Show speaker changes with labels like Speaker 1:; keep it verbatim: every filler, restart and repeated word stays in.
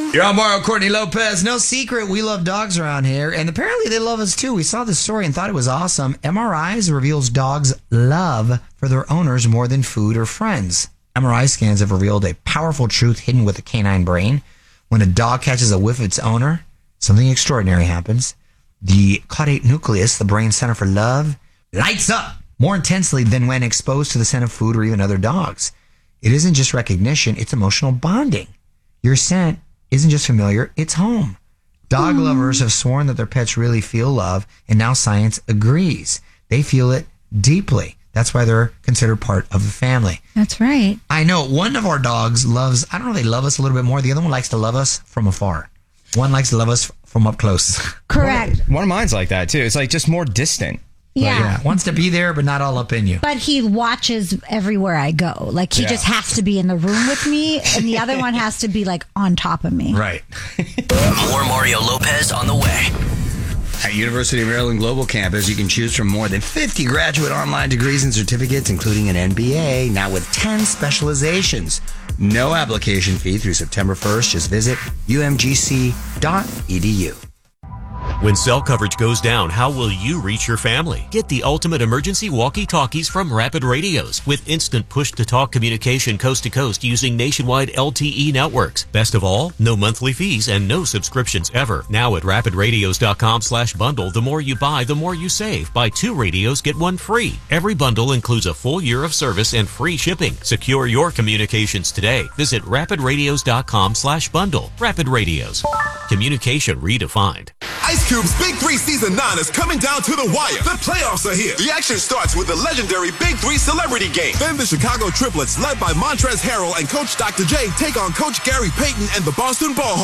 Speaker 1: You're on Mario Courtney Lopez. No secret, we love dogs around here, and apparently they love us too. We saw this story and thought it was awesome. M R Is reveals dogs' love for their owners more than food or friends. M R I scans have revealed a powerful truth hidden with the canine brain. When a dog catches a whiff of its owner, something extraordinary happens. The caudate nucleus, the brain center for love, lights up more intensely than when exposed to the scent of food or even other dogs. It isn't just recognition, it's emotional bonding. Your scent isn't just familiar, it's home. Dog mm. lovers have sworn that their pets really feel love, and now science agrees. They feel it deeply. That's why they're considered part of the family.
Speaker 2: That's right.
Speaker 1: I know one of our dogs loves, I don't know, they love us a little bit more. The other one likes to love us from afar. One likes to love us from up close.
Speaker 2: Correct.
Speaker 3: One of mine's like that, too. It's like just more distant.
Speaker 2: Yeah.
Speaker 1: Like, yeah. Wants to be there, but not all up in you.
Speaker 2: But he watches everywhere I go. Like, he yeah. just has to be in the room with me, and the other one has to be, like, on top of me.
Speaker 1: Right.
Speaker 4: More Mario Lopez on the way.
Speaker 5: At University of Maryland Global Campus, you can choose from more than fifty graduate online degrees and certificates, including an M B A, now with ten specializations. No application fee through September first. Just visit u m g c dot e d u.
Speaker 6: When cell coverage goes down, how will you reach your family? Get the ultimate emergency walkie-talkies from Rapid Radios with instant push-to-talk communication coast-to-coast using nationwide L T E networks. Best of all, no monthly fees and no subscriptions ever. Now at rapid radios dot com slash bundle, the more you buy, the more you save. Buy two radios, get one free. Every bundle includes a full year of service and free shipping. Secure your communications today. Visit rapid radios dot com slash bundle. Rapid Radios. Communication redefined.
Speaker 7: Ice Cube's Big Three Season nine is coming down to the wire. The playoffs are here. The action starts with the legendary Big Three Celebrity Game. Then the Chicago Triplets, led by Montrezl Harrell and Coach Doctor J, take on Coach Gary Payton and the Boston Ballhawks.